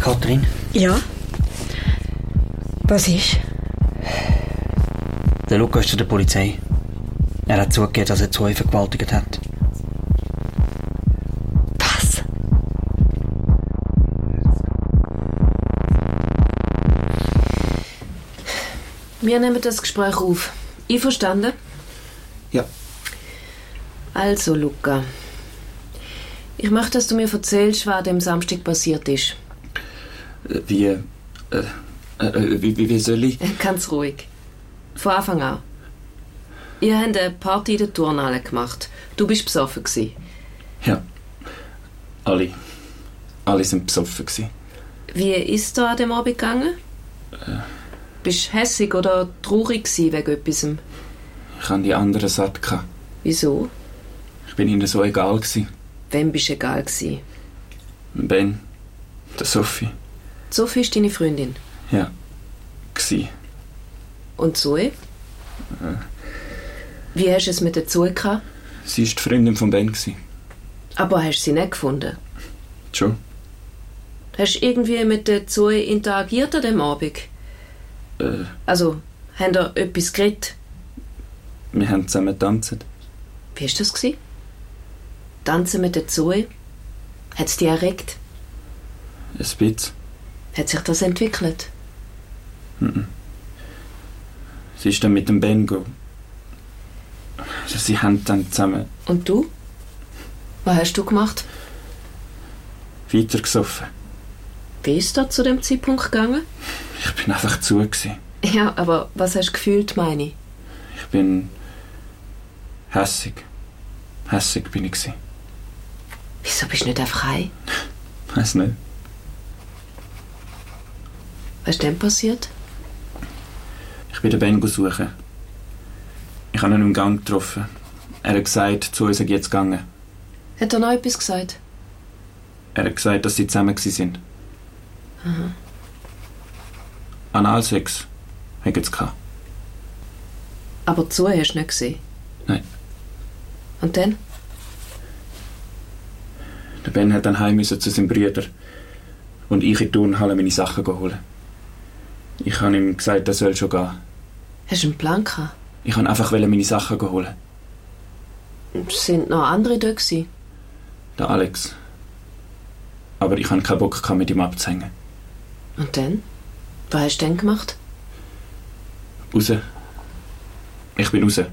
Kathrin? Ja? Was ist? Der Luca ist zu der Polizei. Er hat zugegeben, dass er Zoe vergewaltigt hat. Was? Wir nehmen das Gespräch auf. Einverstanden? Ja. Also, Luca. Ich möchte, dass du mir erzählst, was am Samstag passiert ist. Wie soll ich? Ganz ruhig. Von Anfang an. Ihr habt eine Party in der Turnhalle gemacht. Du bist besoffen gewesen. Ja. Alle sind besoffen gewesen. Wie ist es da an dem Abend gegangen? Bist du hässig oder traurig gewesen wegen etwas? Ich hatte die anderen satt. Wieso? Ich bin ihnen so egal gewesen. Wem bist du egal gewesen? Ben, der Sophie. Sophie ist deine Freundin. Ja. Gsi. Und Zoe? Wie hast du es mit der Zoe gehabt? Sie war die Freundin von Ben gewesen. Aber hast du sie nicht gefunden? Schon. Hast du irgendwie mit der Zoe interagiert an dem Abend? Also, habt ihr etwas geredet? Wir haben zusammen getanzt. Wie war das? Tanzen mit der Zoe? Hat es dich erregt? Ein bisschen. Hat sich das entwickelt? Sie ist dann mit dem Ben go. Sie haben dann zusammen Und du? Was hast du gemacht? weitergesoffen. Wie ist es da zu dem Zeitpunkt gegangen? Ich bin einfach zu gewesen. Ja, aber was hast du gefühlt, meine ich? Ich bin hässig. Hässig bin ich gewesen. Wieso bist du nicht einfach heim? Weiss nicht. Was ist denn passiert? Ich bin den Ben suchen. Ich habe ihn im Gang getroffen. Er hat gesagt, zu uns sei jetzt gegangen. Hat er noch etwas gesagt? Er hat gesagt, dass sie zusammen waren. Aha. Analsex haben sie gehabt. Aber Zoe hast du nicht gesehen? Nein. Und dann? Der Ben hat dann heim müssen zu seinem Bruder und ich in die Turnhalle meine Sachen holen. Ich habe ihm gesagt, er soll schon gehen. Hast du einen Plan gehabt? Ich wollte einfach meine Sachen holen. Sind noch andere da gewesen? Der Alex. Aber ich hatte keinen Bock, mit ihm abzuhängen. Und dann? Was hast du denn gemacht? Raus. Ich bin raus.